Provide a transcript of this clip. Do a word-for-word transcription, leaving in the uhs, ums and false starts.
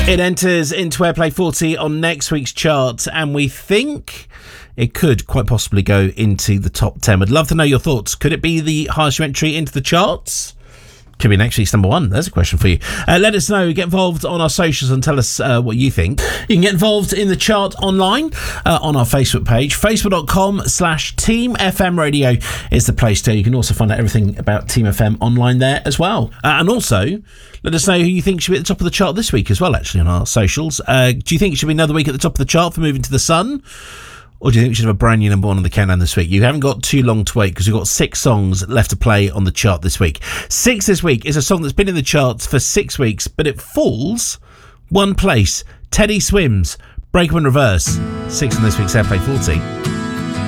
It enters into Airplay forty on next week's chart, and we think it could quite possibly go into the top ten. I'd love to know your thoughts. Could it be the highest entry into the charts? Could be next week's number one. There's a question for you. Uh, let us know. Get involved on our socials and tell us uh, what you think. You can get involved in the chart online uh, on our Facebook page. Facebook.com slash Team FM Radio is the place to. You can also find out everything about Team F M online there as well. Uh, and also, let us know who you think should be at the top of the chart this week as well, actually, on our socials. Uh, do you think it should be another week at the top of the chart for Moving to the Sun? Or do you think we should have a brand new number one on the countdown this week? You haven't got too long to wait because we've got six songs left to play on the chart this week. Six this week is a song that's been in the charts for six weeks, but it falls one place. Teddy Swims, Break 'Em in Reverse. Six on this week's Airplay forty.